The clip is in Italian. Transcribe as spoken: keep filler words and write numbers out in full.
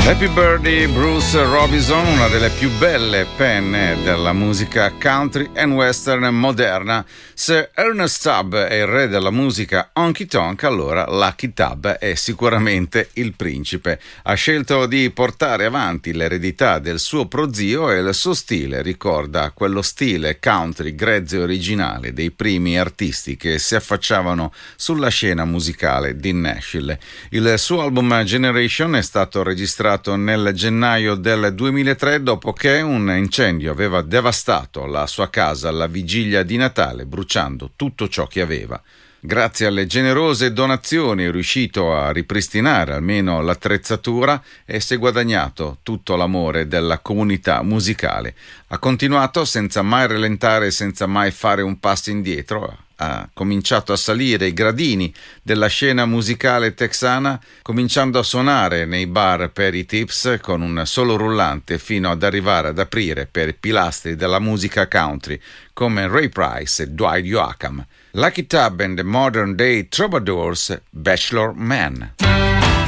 Happy Birthday Bruce Robinson, una delle più belle penne della musica country and western moderna. Se Ernest Tubb è il re della musica honky tonk, allora Lucky Tubb è sicuramente il principe. Ha scelto di portare avanti l'eredità del suo prozio e il suo stile ricorda quello stile country grezzo e originale dei primi artisti che si affacciavano sulla scena musicale di Nashville. Il suo album Generation è stato registrato nel gennaio del duemilatré dopo che un incendio aveva devastato la sua casa alla vigilia di Natale, bruciando tutto ciò che aveva. Grazie alle generose donazioni è riuscito a ripristinare almeno l'attrezzatura e si è guadagnato tutto l'amore della comunità musicale. Ha continuato senza mai rallentare e senza mai fare un passo indietro. Ha cominciato a salire i gradini della scena musicale texana, cominciando a suonare nei bar per i tips con un solo rullante fino ad arrivare ad aprire per pilastri della musica country come Ray Price e Dwight Yoakam. Lucky Tubb and the Modern Day Troubadours, Bachelor Man.